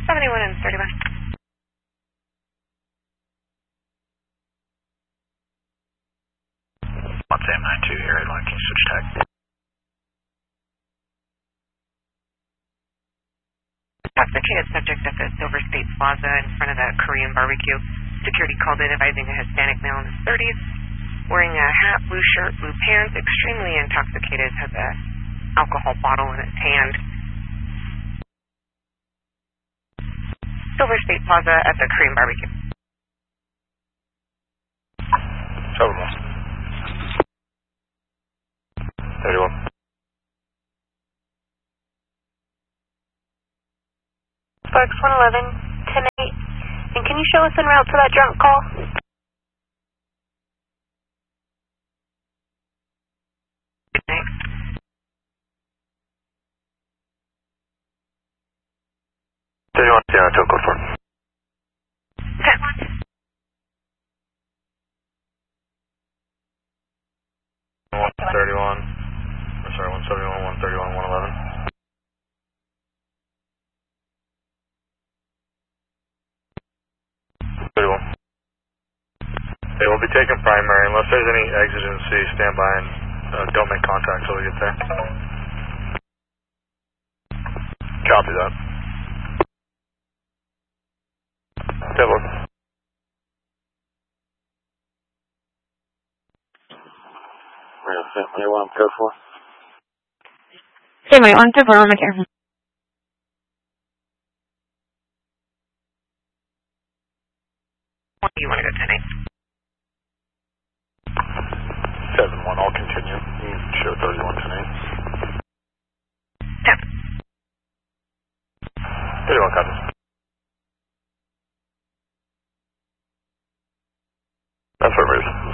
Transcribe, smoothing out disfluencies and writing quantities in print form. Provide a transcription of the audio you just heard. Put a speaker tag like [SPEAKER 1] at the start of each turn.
[SPEAKER 1] 71 and 31.
[SPEAKER 2] Sam 92 here, Airline King switch tag.
[SPEAKER 1] Intoxicated subject at the Silver State Plaza in front of the Korean barbecue. Security called in advising a Hispanic male in his 30s, wearing a hat, blue shirt, blue pants, extremely intoxicated, has a alcohol bottle in his hand. Silver State Plaza at the Korean barbecue.
[SPEAKER 2] 71. 31.
[SPEAKER 3] Sparks 111, 10-8. And can you show us en route to that drunk call?
[SPEAKER 1] Thanks.
[SPEAKER 2] 31, Sierra, Toco 4. 131. Sorry, 171, 131, 111. They will be taking primary. Unless there's any exigency, stand by and don't make contact until we get there. Copy that. Devil. What do you want to go for?
[SPEAKER 3] Same way, 124 on the camera.
[SPEAKER 1] What do you want to go tonight?
[SPEAKER 2] 7-1, I'll continue. You can show 31 tonight.
[SPEAKER 1] 10.
[SPEAKER 2] 31 copies. That's what it is.